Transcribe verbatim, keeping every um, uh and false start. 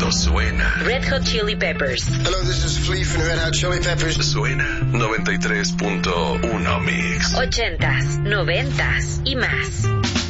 Esto suena. Red Hot Chili Peppers. Hello, this is Flea from Red Hot Chili Peppers. Suena noventa y tres punto uno Mix. Ochentas, noventas y más.